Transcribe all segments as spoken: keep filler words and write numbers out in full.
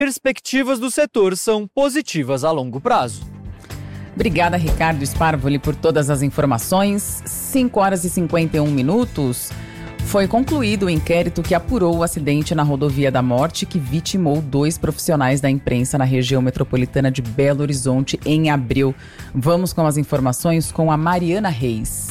perspectivas do setor são positivas a longo prazo. Obrigada, Ricardo Sparvoli, por todas as informações. cinco horas e cinquenta e um minutos. Foi concluído o inquérito que apurou o acidente na Rodovia da Morte que vitimou dois profissionais da imprensa na região metropolitana de Belo Horizonte em abril. Vamos com as informações com a Mariana Reis.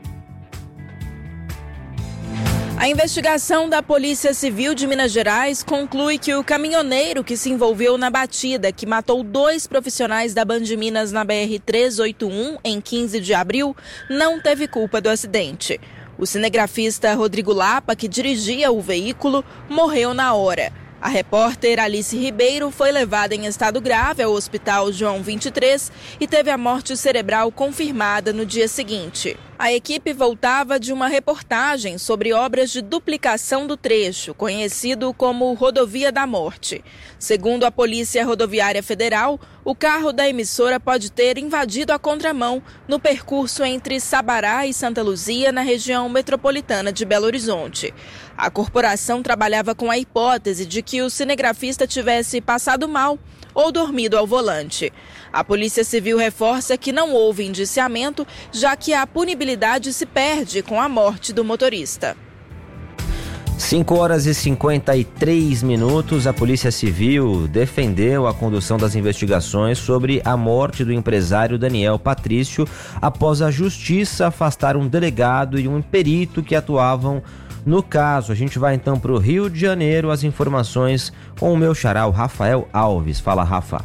A investigação da Polícia Civil de Minas Gerais conclui que o caminhoneiro que se envolveu na batida que matou dois profissionais da Band Minas na B R trezentos e oitenta e um em quinze de abril não teve culpa do acidente. O cinegrafista Rodrigo Lapa, que dirigia o veículo, morreu na hora. A repórter Alice Ribeiro foi levada em estado grave ao Hospital João vinte e três e teve a morte cerebral confirmada no dia seguinte. A equipe voltava de uma reportagem sobre obras de duplicação do trecho, conhecido como Rodovia da Morte. Segundo a Polícia Rodoviária Federal, o carro da emissora pode ter invadido a contramão no percurso entre Sabará e Santa Luzia, na região metropolitana de Belo Horizonte. A corporação trabalhava com a hipótese de que o cinegrafista tivesse passado mal ou dormido ao volante. A Polícia Civil reforça que não houve indiciamento, já que a punibilidade se perde com a morte do motorista. cinco horas e cinquenta e três minutos, a Polícia Civil defendeu a condução das investigações sobre a morte do empresário Daniel Patrício após a Justiça afastar um delegado e um perito que atuavam no caso. A gente vai então para o Rio de Janeiro, as informações com o meu xará, o Rafael Alves. Fala, Rafa.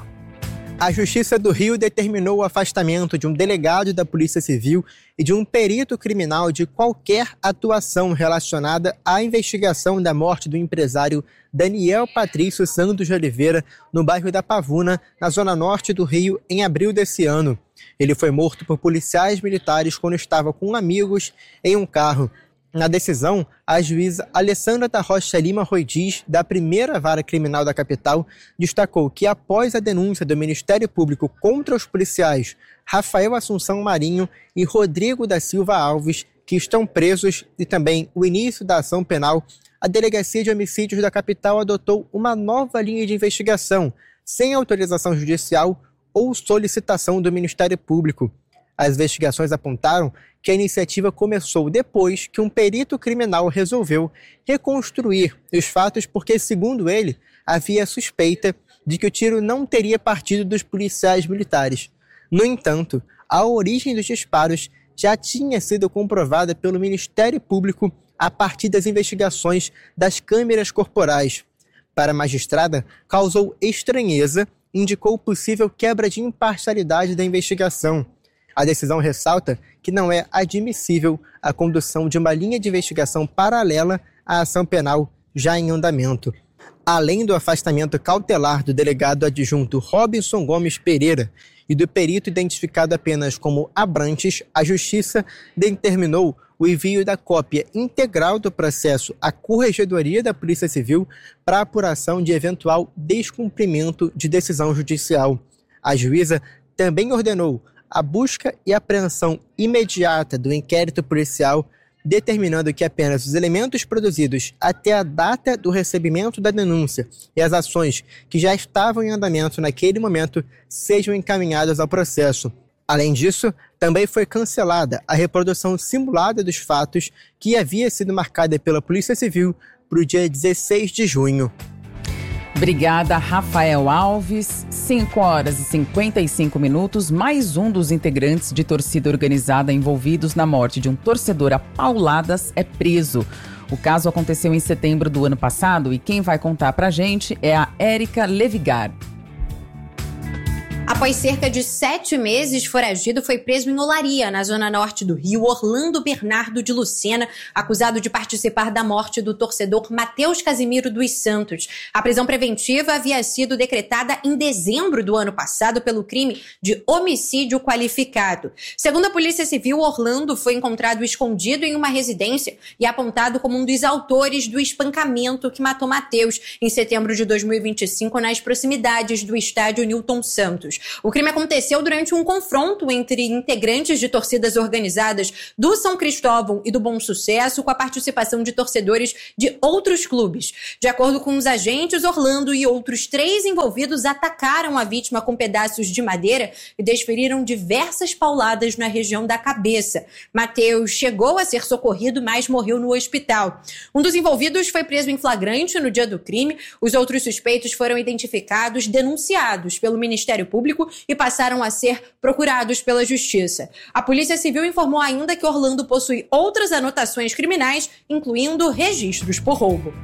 A Justiça do Rio determinou o afastamento de um delegado da Polícia Civil e de um perito criminal de qualquer atuação relacionada à investigação da morte do empresário Daniel Patrício Santos de Oliveira, no bairro da Pavuna, na zona norte do Rio, em abril desse ano. Ele foi morto por policiais militares quando estava com amigos em um carro. Na decisão, a juíza Alessandra da Rocha Lima Roidiz, da primeira vara criminal da capital, destacou que após a denúncia do Ministério Público contra os policiais Rafael Assunção Marinho e Rodrigo da Silva Alves, que estão presos, e também o início da ação penal, a Delegacia de Homicídios da capital adotou uma nova linha de investigação, sem autorização judicial ou solicitação do Ministério Público. As investigações apontaram que a iniciativa começou depois que um perito criminal resolveu reconstruir os fatos porque, segundo ele, havia suspeita de que o tiro não teria partido dos policiais militares. No entanto, a origem dos disparos já tinha sido comprovada pelo Ministério Público a partir das investigações das câmeras corporais. Para a magistrada, causou estranheza e indicou possível quebra de imparcialidade da investigação. A decisão ressalta que não é admissível a condução de uma linha de investigação paralela à ação penal já em andamento. Além do afastamento cautelar do delegado adjunto Robinson Gomes Pereira e do perito identificado apenas como Abrantes, a Justiça determinou o envio da cópia integral do processo à Corregedoria da Polícia Civil para apuração de eventual descumprimento de decisão judicial. A juíza também ordenou a busca e apreensão imediata do inquérito policial, determinando que apenas os elementos produzidos até a data do recebimento da denúncia e as ações que já estavam em andamento naquele momento sejam encaminhadas ao processo. Além disso, também foi cancelada a reprodução simulada dos fatos que havia sido marcada pela Polícia Civil para o dia dezesseis de junho. Obrigada, Rafael Alves. cinco horas e cinquenta e cinco minutos. Mais um dos integrantes de torcida organizada envolvidos na morte de um torcedor a pauladas é preso. O caso aconteceu em setembro do ano passado e quem vai contar pra gente é a Érica Levigar. Após cerca de sete meses foragido, foi preso em Olaria, na zona norte do Rio, Orlando Bernardo de Lucena, acusado de participar da morte do torcedor Matheus Casimiro dos Santos. A prisão preventiva havia sido decretada em dezembro do ano passado pelo crime de homicídio qualificado. Segundo a Polícia Civil, Orlando foi encontrado escondido em uma residência e apontado como um dos autores do espancamento que matou Matheus em setembro de dois mil e vinte e cinco nas proximidades do estádio Newton Santos. O crime aconteceu durante um confronto entre integrantes de torcidas organizadas do São Cristóvão e do Bom Sucesso, com a participação de torcedores de outros clubes. De acordo com os agentes, Orlando e outros três envolvidos atacaram a vítima com pedaços de madeira e desferiram diversas pauladas na região da cabeça. Mateus chegou a ser socorrido, mas morreu no hospital. Um dos envolvidos foi preso em flagrante no dia do crime. Os outros suspeitos foram identificados, denunciados pelo Ministério Público e passaram a ser procurados pela Justiça. A Polícia Civil informou ainda que Orlando possui outras anotações criminais, incluindo registros por roubo.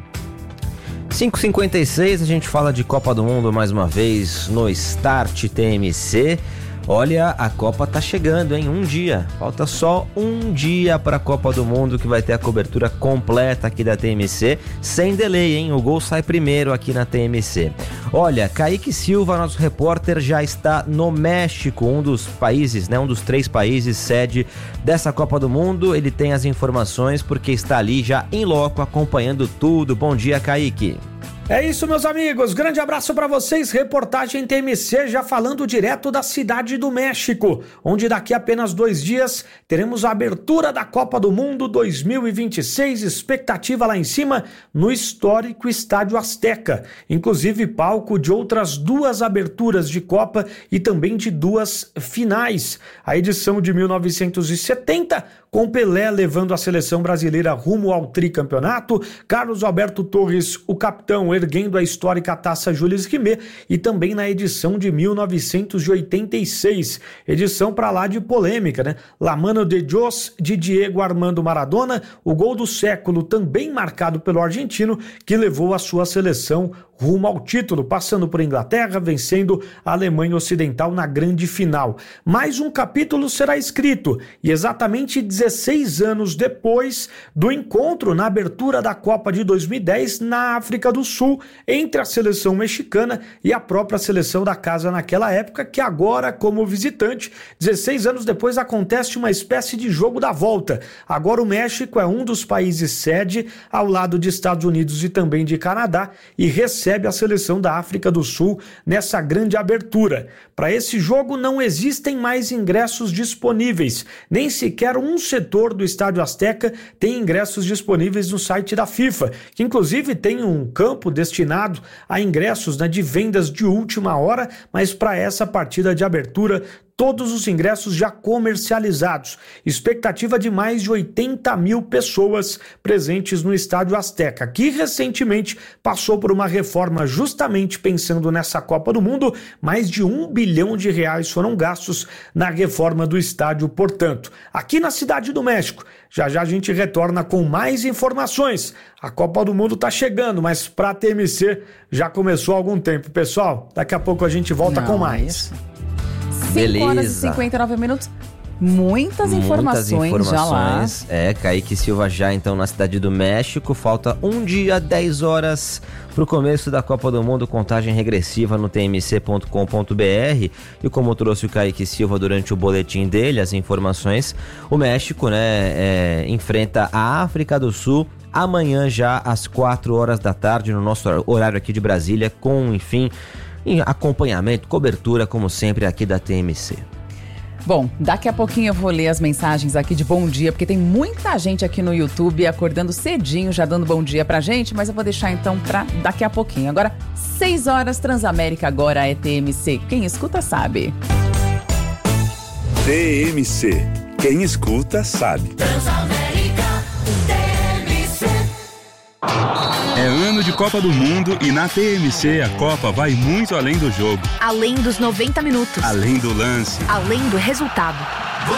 cinco e cinquenta e seis, a gente fala de Copa do Mundo mais uma vez no Start T M C. Olha, a Copa tá chegando, hein? Um dia. Falta só um dia para a Copa do Mundo, que vai ter a cobertura completa aqui da T M C. Sem delay, hein? O gol sai primeiro aqui na T M C. Olha, Kaique Silva, nosso repórter, já está no México, um dos países, né? Um dos três países sede dessa Copa do Mundo. Ele tem as informações porque está ali já em loco acompanhando tudo. Bom dia, Kaique. É isso, meus amigos, grande abraço para vocês, reportagem T M C já falando direto da Cidade do México, onde daqui a apenas dois dias teremos a abertura da Copa do Mundo dois mil e vinte e seis, expectativa lá em cima no histórico Estádio Azteca, inclusive palco de outras duas aberturas de Copa e também de duas finais, a edição de mil novecentos e setenta, com Pelé levando a seleção brasileira rumo ao tricampeonato, Carlos Alberto Torres, o capitão, erguendo a histórica taça Jules Rimet, e também na edição de mil novecentos e oitenta e seis, edição para lá de polêmica, né? La Mano de Dios, de Diego Armando Maradona, o gol do século também marcado pelo argentino, que levou a sua seleção rumo ao título, passando por Inglaterra, vencendo a Alemanha Ocidental na grande final. Mais um capítulo será escrito, e exatamente dezesseis anos depois do encontro na abertura da Copa de dois mil e dez na África do Sul, entre a seleção mexicana e a própria seleção da casa naquela época, que agora, como visitante, dezesseis anos depois acontece uma espécie de jogo da volta. Agora o México é um dos países sede, ao lado de Estados Unidos e também de Canadá, e recebe a seleção da África do Sul nessa grande abertura. Para esse jogo não existem mais ingressos disponíveis, nem sequer um setor do Estádio Azteca tem ingressos disponíveis no site da FIFA, que inclusive tem um campo destinado a ingressos, né, de vendas de última hora, mas para essa partida de abertura todos os ingressos já comercializados. Expectativa de mais de oitenta mil pessoas presentes no Estádio Azteca, que recentemente passou por uma reforma justamente pensando nessa Copa do Mundo. Mais de um bilhão de reais foram gastos na reforma do estádio, portanto. Aqui na Cidade do México, já já a gente retorna com mais informações. A Copa do Mundo tá chegando, mas para a T M C já começou há algum tempo, pessoal. Daqui a pouco a gente volta Não, com mais. Isso. cinco horas e cinquenta e nove minutos. Muitas, Muitas informações, informações já lá. É, Kaique Silva já então na Cidade do México. Falta um dia, dez horas para o começo da Copa do Mundo. Contagem regressiva no t m c ponto com ponto b r. E como trouxe o Kaique Silva durante o boletim dele, as informações, o México, né, é, enfrenta a África do Sul amanhã já às quatro horas da tarde no nosso horário aqui de Brasília, com, enfim, acompanhamento, cobertura, como sempre, aqui da T M C. Bom, daqui a pouquinho eu vou ler as mensagens aqui de bom dia, porque tem muita gente aqui no YouTube acordando cedinho, já dando bom dia pra gente, mas eu vou deixar então pra daqui a pouquinho. Agora, seis horas, Transamérica agora é T M C. Quem escuta sabe. T M C. Quem escuta sabe. Transamérica, T M C. É ano de Copa do Mundo e na T M C a Copa vai muito além do jogo. Além dos noventa minutos. Além do lance. Além do resultado.